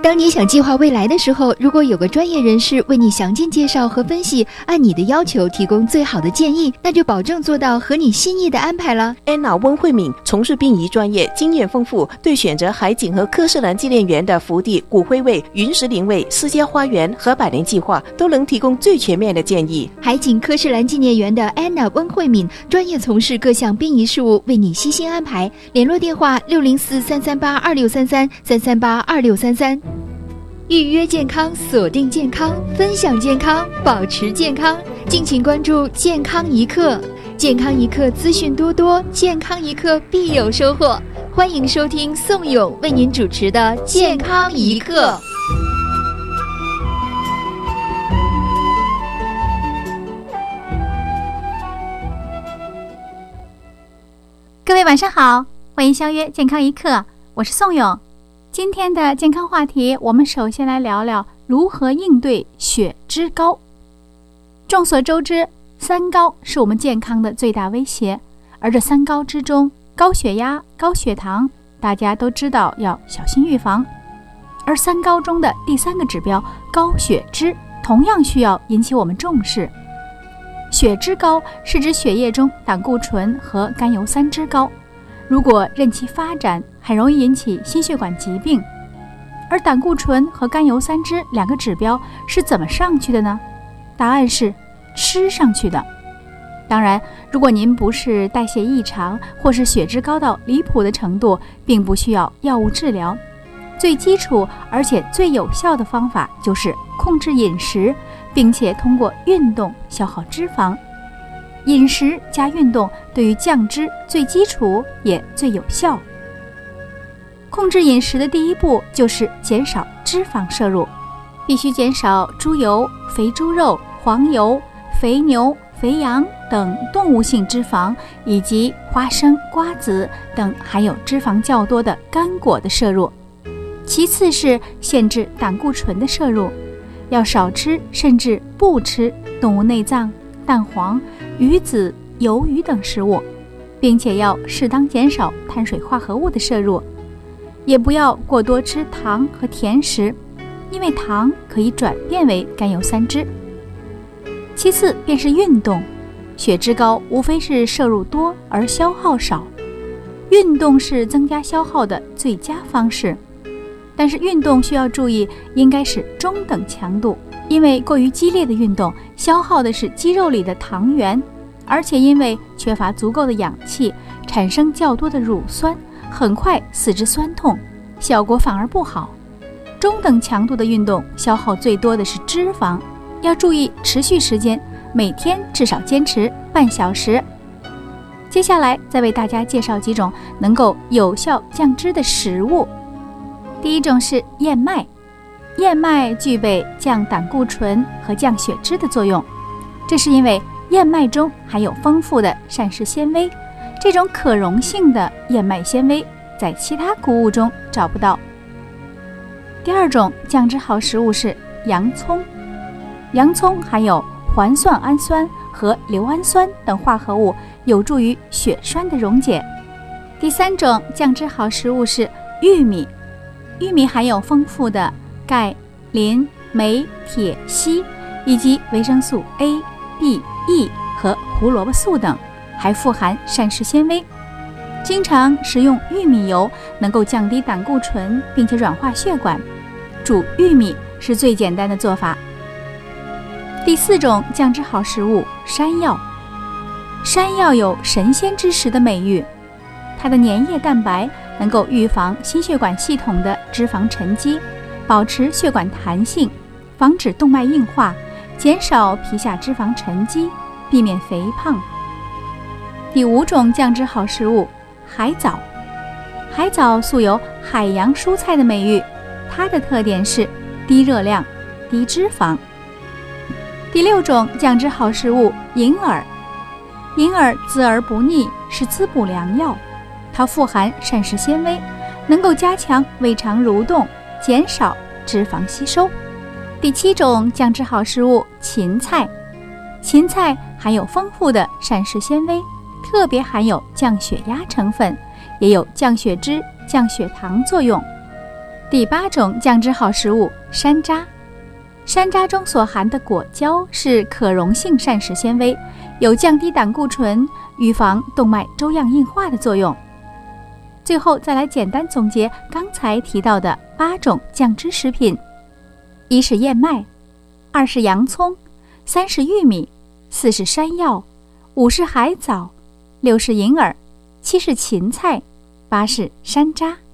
当你想计划未来的时候，如果有个专业人士为你详尽介绍和分析，按你的要求提供最好的建议，那就保证做到合你心意的安排了。 安娜温慧敏从事殡仪专业，经验丰富，对选择海景和科舍兰纪念园的福地、骨灰位、云石灵位、私家花园和百年计划都能提供最全面的建议。 海景科舍兰纪念园的安娜温慧敏专业从事各项殡仪事务，为你悉心安排。联络电话604-338-2633-338-2633。预约健康，锁定健康，分享健康，保持健康。敬请关注健康一刻，健康一刻资讯多多，健康一刻必有收获。欢迎收听宋勇为您主持的健康一刻。 各位晚上好，欢迎相约健康一刻，我是宋勇。今天的健康话题，我们首先来聊聊如何应对血脂高。众所周知，三高是我们健康的最大威胁，而这三高之中，高血压、高血糖，大家都知道要小心预防。而三高中的第三个指标高血脂，同样需要引起我们重视。血脂高是指血液中胆固醇和甘油三酯高，如果任其发展，很容易引起心血管疾病。而胆固醇和甘油三酯两个指标是怎么上去的呢？答案是吃上去的。当然，如果您不是代谢异常，或是血脂高到离谱的程度，并不需要药物治疗。最基础而且最有效的方法就是控制饮食，并且通过运动消耗脂肪。饮食加运动对于降脂最基础也最有效。控制饮食的第一步就是减少脂肪摄入，必须减少猪油、肥猪肉、黄油、肥牛、肥羊等动物性脂肪，以及花生、瓜子等含有脂肪较多的干果的摄入。其次是限制胆固醇的摄入，要少吃甚至不吃动物内脏、蛋黄、鱼子、鱿鱼等食物，并且要适当减少碳水化合物的摄入，也不要过多吃糖和甜食，因为糖可以转变为甘油三酯。其次便是运动，血脂高无非是摄入多而消耗少，运动是增加消耗的最佳方式。但是运动需要注意，应该是中等强度，因为过于激烈的运动消耗的是肌肉里的糖原，而且因为缺乏足够的氧气，产生较多的乳酸，很快四肢酸痛，效果反而不好。中等强度的运动消耗最多的是脂肪，要注意持续时间，每天至少坚持半小时。接下来再为大家介绍几种能够有效降脂的食物。第一种是燕麦，燕麦具备降胆固醇和降血脂的作用，这是因为燕麦中含有丰富的膳食纤维，这种可溶性的燕麦纤维在其他谷物中找不到。第二种降脂好食物是洋葱，洋葱含有环酸氨酸和硫氨酸等化合物，有助于血栓的溶解。第三种降脂好食物是玉米，玉米含有丰富的钙、磷、镁、铁、硒以及维生素 A、B、E 和胡萝卜素等，还富含膳食纤维。经常食用玉米油能够降低胆固醇，并且软化血管。煮玉米是最简单的做法。第四种降脂好食物山药，山药有神仙之食的美誉，它的粘液蛋白能够预防心血管系统的脂肪沉积，保持血管弹性，防止动脉硬化，减少皮下脂肪沉积，避免肥胖。第五种降脂好食物海藻，海藻素有海洋蔬菜的美誉，它的特点是低热量、低脂肪。第六种降脂好食物银耳，银耳滋而不腻，是滋补良药，它富含膳食纤维，能够加强胃肠蠕动，减少脂肪吸收。第七种降脂好食物芹菜，芹菜含有丰富的膳食纤维，特别含有降血压成分，也有降血脂、降血糖作用。 第8种降脂好食物，山楂。山楂中所含的果胶是可溶性膳食纤维，有降低胆固醇、预防动脉粥样硬化的作用。最后再来简单总结刚才提到的8种降脂食品：1是燕麦，2是洋葱，3是玉米，4是山药，5是海藻，6是银耳，7是芹菜，8是山楂。